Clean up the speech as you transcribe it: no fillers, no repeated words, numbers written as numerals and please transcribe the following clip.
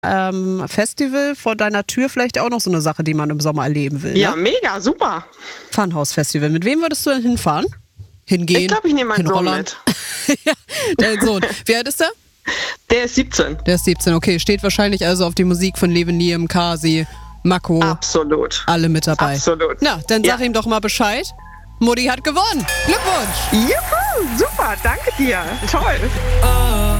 Festival vor deiner Tür vielleicht auch noch so eine Sache, die man im Sommer erleben will. Ja, ne? mega, super. Funhouse-Festival. Mit wem würdest du denn hinfahren? Hingehen? Ich glaube, ich nehme meinen Sohn mit. Ja, dein Sohn. Wie alt ist der? Der ist 17. Der ist 17, okay. Steht wahrscheinlich also auf die Musik von Leveniem, Kasi, Mako. Absolut. Alle mit dabei. Absolut. Na, dann sag ihm doch mal Bescheid. Mutti hat gewonnen. Glückwunsch. Juhu, super, danke dir. Toll.